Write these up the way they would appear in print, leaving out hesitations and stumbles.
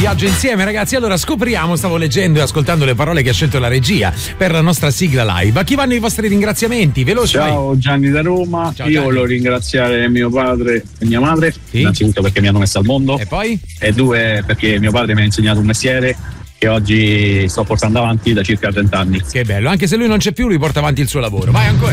viaggio insieme, ragazzi. Allora scopriamo, stavo leggendo e ascoltando le parole che ha scelto la regia per la nostra sigla live. A chi vanno i vostri ringraziamenti? Veloce. Ciao, vai. Gianni da Roma. Ciao, io Gianni. volevo ringraziare mio padre e mia madre, sì. Innanzitutto perché mi hanno messo al mondo, E poi? e due perché mio padre mi ha insegnato un mestiere che oggi sto portando avanti da circa 30 anni. Che bello, anche se lui non c'è più, lui porta avanti il suo lavoro. Vai ancora.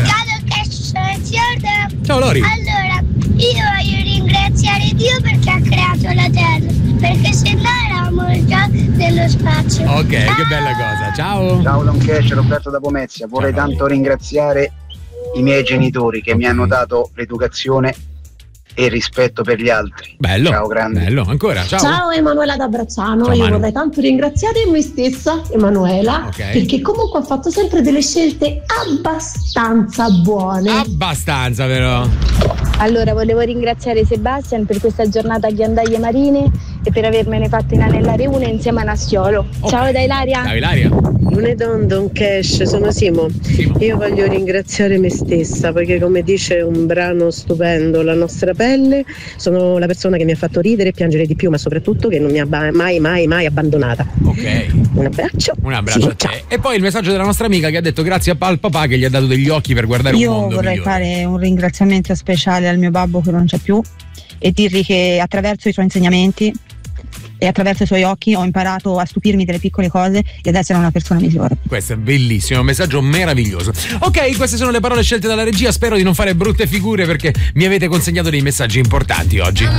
Ciao Lori. Allora, io voglio ringraziare Dio perché ha creato la Terra, perché se no eravamo già nello spazio. Ok, che bella cosa. Ciao. Ciao Don Cash, Roberto da Pomezia. Vorrei Ciao. tanto ringraziare i miei genitori che mi hanno dato l'educazione e il rispetto per gli altri. Bello. Ciao, grande. Bello, ancora. Ciao. Ciao Emanuela da Bracciano, Ciao, io Manu. vorrei tanto ringraziare me stessa, Emanuela, Ok. perché comunque ha fatto sempre delle scelte abbastanza buone. Abbastanza, però. Allora, volevo ringraziare Sebastian per questa giornata di ghiandaie marine e per avermene fatto inanellare una insieme a Nastiolo. Ok. Ciao da Ilaria. Ciao Ilaria. Buongiorno Don Cash, sono Simo. Io voglio ringraziare me stessa perché, come dice un brano stupendo, La nostra pelle, sono la persona che mi ha fatto ridere e piangere di più, ma soprattutto che non mi ha mai abbandonata. Ok. Un abbraccio. Un abbraccio Sì, a te. ciao. E poi il messaggio della nostra amica che ha detto grazie al papà che gli ha dato degli occhi per guardare Io un mondo vorrei migliore. fare un ringraziamento speciale al mio babbo che non c'è più e dirgli che attraverso i suoi insegnamenti e attraverso i suoi occhi ho imparato a stupirmi delle piccole cose e ad essere una persona migliore. Questo è bellissimo, un messaggio meraviglioso. Ok, queste sono le parole scelte dalla regia, spero di non fare brutte figure perché mi avete consegnato dei messaggi importanti oggi.